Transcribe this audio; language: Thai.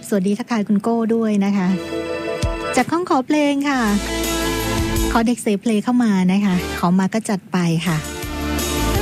สวัสดีทักทายคุณโก้ด้วยนะคะจากห้องขอเพลงค่ะขอเด็กเสเพลงเข้ามานะคะขอมาก็จัดไปค่ะ